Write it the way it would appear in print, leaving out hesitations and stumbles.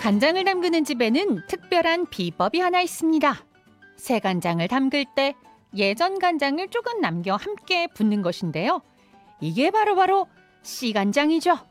간장을 담그는 집에는 특별한 비법이 하나 있습니다. 새 간장을 담글 때 예전 간장을 조금 남겨 함께 붓는 것인데요. 이게 바로 씨간장이죠.